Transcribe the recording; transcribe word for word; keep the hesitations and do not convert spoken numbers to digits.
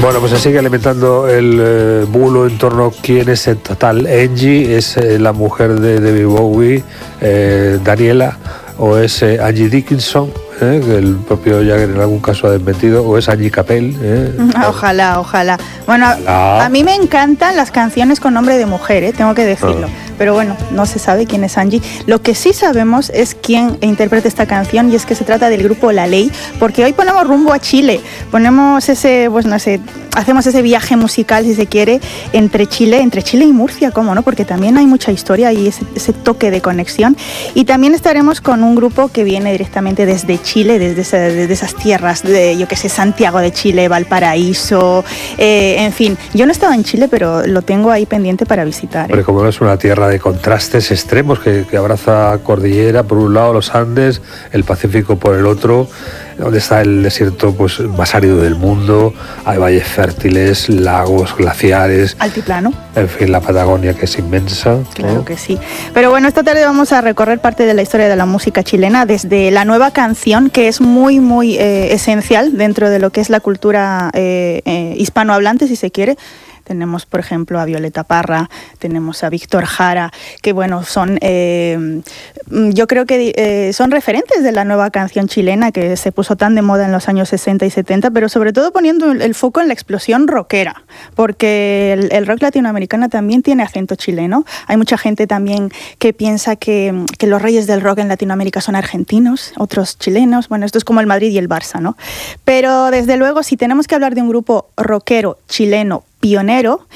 Bueno, pues se sigue alimentando el eh, bulo en torno a quién es en total Angie, es eh, la mujer de David Bowie, eh, Daniela, o es eh, Angie Dickinson, eh, que el propio Jagger en algún caso ha desmentido, o es Angie Capel. Eh, ojalá, ojalá. Bueno, ojalá. A, a mí me encantan las canciones con nombre de mujer, eh, tengo que decirlo. Ah. Pero bueno, no se sabe quién es Angie. Lo que sí sabemos es quién interpreta esta canción, y es que se trata del grupo La Ley, porque hoy ponemos rumbo a Chile, ponemos ese, pues no sé, hacemos ese viaje musical, si se quiere, entre Chile, entre Chile y Murcia, ¿cómo no? Porque también hay mucha historia y ese, ese toque de conexión. Y también estaremos con un grupo que viene directamente desde Chile, desde, esa, desde esas tierras de, yo qué sé, Santiago de Chile, Valparaíso, eh, en fin. Yo no he estado en Chile, pero lo tengo ahí pendiente para visitar. Pero ¿eh? Como es una tierra de contrastes extremos que, que abraza cordillera por un lado, los Andes, el Pacífico por el otro, donde está el desierto pues más árido del mundo, hay valles fértiles, lagos, glaciares, altiplano, en fin, la Patagonia, que es inmensa. Claro, ¿no? que sí. Pero bueno, esta tarde vamos a recorrer parte de la historia de la música chilena, desde la nueva canción, que es muy muy eh, esencial dentro de lo que es la cultura eh, eh, hispanohablante, si se quiere. Tenemos, por ejemplo, a Violeta Parra, tenemos a Víctor Jara, que bueno, son, eh, yo creo que eh, son referentes de la nueva canción chilena que se puso tan de moda en los años sesenta y setenta, pero sobre todo poniendo el foco en la explosión rockera, porque el, el rock latinoamericano también tiene acento chileno. Hay mucha gente también que piensa que, que los reyes del rock en Latinoamérica son argentinos, otros chilenos. Bueno, esto es como el Madrid y el Barça, ¿no? Pero desde luego, si tenemos que hablar de un grupo rockero chileno pionero,